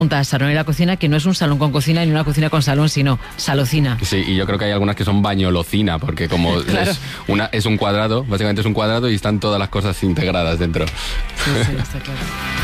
Salón y la cocina, que no es un salón con cocina ni una cocina con salón, sino salocina. Sí, y yo creo que hay algunas que son bañolocina, porque como Claro. es un cuadrado, básicamente es un cuadrado y están todas las cosas integradas dentro. Sí, está claro.